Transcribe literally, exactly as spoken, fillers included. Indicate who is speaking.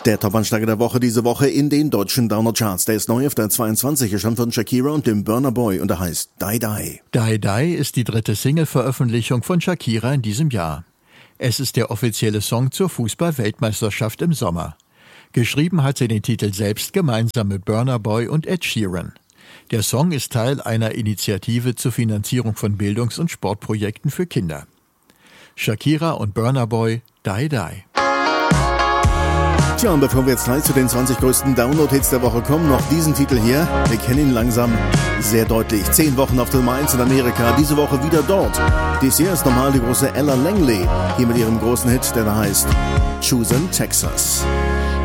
Speaker 1: Der Top-Ansteiger der Woche diese Woche in den deutschen Downer-Charts. Der ist neu auf der zweiundzwanzig, stammt von Shakira und dem Burna Boy und er heißt Die Die.
Speaker 2: Die Die ist die dritte Single-Veröffentlichung von Shakira in diesem Jahr. Es ist der offizielle Song zur Fußball-Weltmeisterschaft im Sommer. Geschrieben hat sie den Titel selbst gemeinsam mit Burna Boy und Ed Sheeran. Der Song ist Teil einer Initiative zur Finanzierung von Bildungs- und Sportprojekten für Kinder. Shakira und Burna Boy, Die Die.
Speaker 1: Tja, und bevor wir jetzt gleich zu den zwanzig größten Download-Hits der Woche kommen, noch diesen Titel hier. Wir kennen ihn langsam sehr deutlich. Zehn Wochen auf der Nummer eins in Amerika, diese Woche wieder dort. Dies hier ist normal die große Ella Langley, hier mit ihrem großen Hit, der da heißt Choosing Texas.